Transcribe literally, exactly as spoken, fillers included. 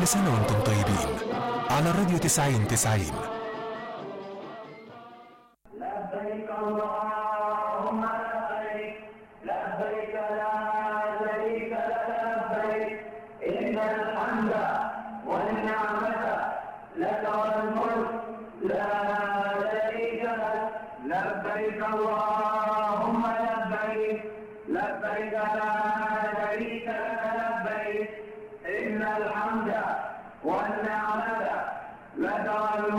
كل سنة وانتم طيبين على الراديو تسعين تسعين. لبيك اللهم لبيك لبيك لا شريك لك لبيك إن الحمد والنعمة لك والملك لا شريك لك لبيك اللهم لبيك لبيك لا شريك لك لبيك إن الحمد والنعمة لك والملك